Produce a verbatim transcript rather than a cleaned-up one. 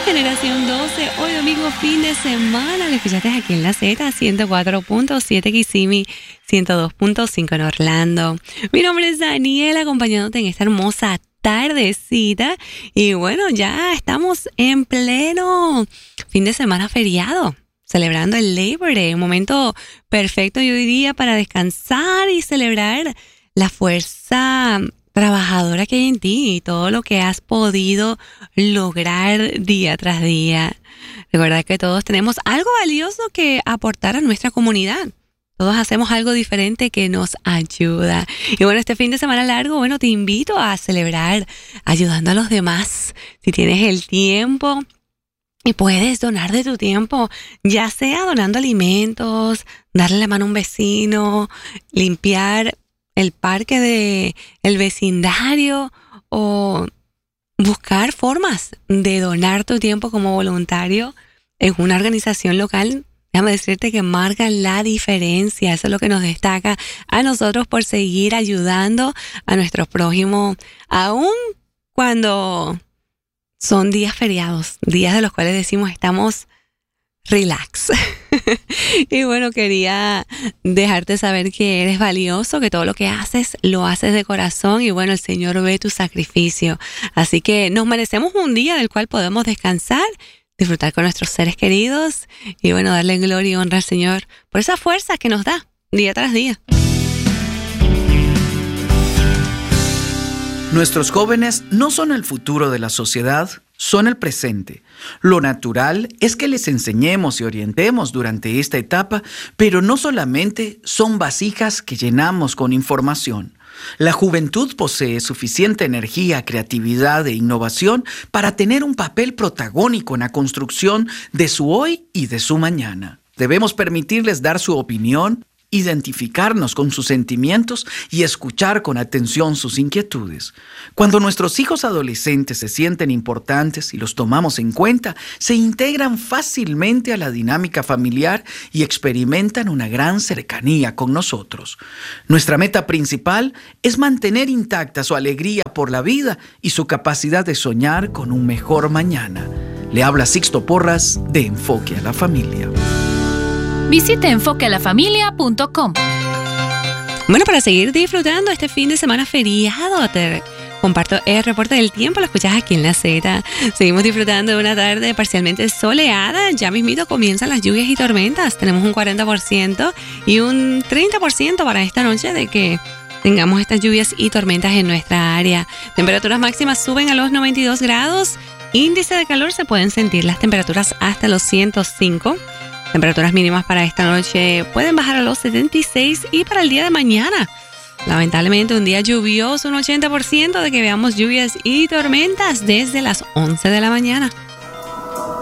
Generación doce, hoy domingo, fin de semana. Lo escuchaste aquí en la Z, ciento cuatro punto siete Kissimmee, ciento dos punto cinco en Orlando. Mi nombre es Daniela, acompañándote en esta hermosa tardecita. Y bueno, ya estamos en pleno fin de semana feriado, celebrando el Labor Day, un momento perfecto, yo diría, para descansar y celebrar la fuerza trabajadora que hay en ti y todo lo que has podido lograr día tras día. Recuerda que todos tenemos algo valioso que aportar a nuestra comunidad. Todos hacemos algo diferente que nos ayuda. Y bueno, este fin de semana largo, bueno, te invito a celebrar ayudando a los demás. Si tienes el tiempo y puedes donar de tu tiempo, ya sea donando alimentos, darle la mano a un vecino, limpiar el parque de el vecindario o buscar formas de donar tu tiempo como voluntario en una organización local. Déjame decirte que marcan la diferencia. Eso es lo que nos destaca a nosotros por seguir ayudando a nuestro prójimo, aun cuando son días feriados, días de los cuales decimos estamos relax. Y bueno, quería dejarte saber que eres valioso, que todo lo que haces, lo haces de corazón y bueno, el Señor ve tu sacrificio. Así que nos merecemos un día del cual podemos descansar, disfrutar con nuestros seres queridos y bueno, darle gloria y honra al Señor por esa fuerza que nos da día tras día. Nuestros jóvenes no son el futuro de la sociedad, son el presente. Lo natural es que les enseñemos y orientemos durante esta etapa, pero no solamente son vasijas que llenamos con información. La juventud posee suficiente energía, creatividad e innovación para tener un papel protagónico en la construcción de su hoy y de su mañana. Debemos permitirles dar su opinión, identificarnos con sus sentimientos y escuchar con atención sus inquietudes. Cuando nuestros hijos adolescentes se sienten importantes y los tomamos en cuenta, se integran fácilmente a la dinámica familiar y experimentan una gran cercanía con nosotros. Nuestra meta principal es mantener intacta su alegría por la vida y su capacidad de soñar con un mejor mañana. Le habla Sixto Porras de Enfoque a la Familia. Visite enfoque a la familia punto com. Bueno, para seguir disfrutando este fin de semana feriado, te comparto el reporte del tiempo, lo escuchas aquí en la Z. Seguimos disfrutando de una tarde parcialmente soleada. Ya mismito comienzan las lluvias y tormentas. Tenemos un cuarenta por ciento y un treinta por ciento para esta noche de que tengamos estas lluvias y tormentas en nuestra área. Temperaturas máximas suben a los noventa y dos grados. Índice de calor se pueden sentir las temperaturas hasta los ciento cinco. Temperaturas mínimas para esta noche pueden bajar a los setenta y seis y para el día de mañana, lamentablemente un día lluvioso, un ochenta por ciento de que veamos lluvias y tormentas desde las once de la mañana.